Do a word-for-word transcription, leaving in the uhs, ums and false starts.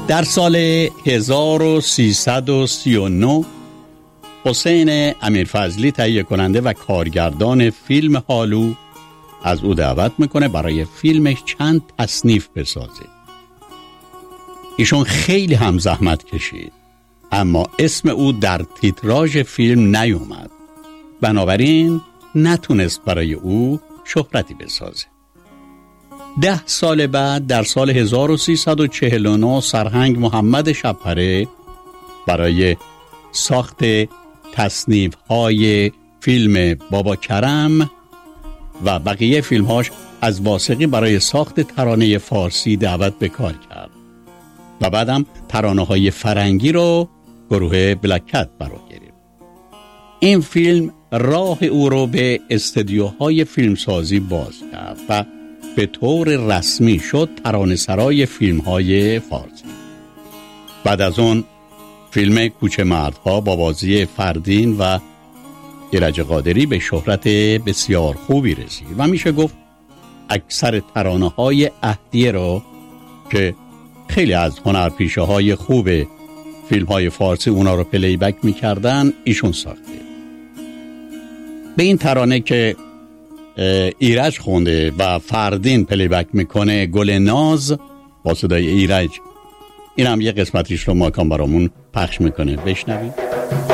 در سال هزار و سیصد و سی و نه حسین امیرفضلی تهیه کننده و کارگردان فیلم هالو از او دعوت میکنه برای فیلمش چند تصنیف بسازه. ایشون خیلی هم زحمت کشید اما اسم او در تیتراژ فیلم نیومد، بنابراین نتونست برای او شهرتی بسازه. ده سال بعد در سال هزار و سیصد و چهل و نه سرهنگ محمد شب‌پره برای ساخت تصنیف های فیلم بابا کرم و بقیه فیلمهاش از واثقی برای ساخت ترانه فارسی دعوت به کار کرد و بعدم ترانه های فرنگی رو گروه بلک کت برای گرفت. این فیلم راه او رو به استدیوهای فیلمسازی باز کرد و به طور رسمی شد ترانه سرای فیلم های فارسی. بعد از اون فیلم کوچه مردها با بازی فردین و ایرج قادری به شهرت بسیار خوبی رسید و میشه گفت اکثر ترانه های عهدیه رو که خیلی از هنرپیشه های خوب فیلم های فارسی اونا رو پلی بک میکردن ایشون ساخته. به این ترانه که ایرج خونده و فردین پلی بک میکنه، گل ناز با صدای ایرج، این هم یه قسمتیش رو ماکان برامون پخش میکنه، بشنوید.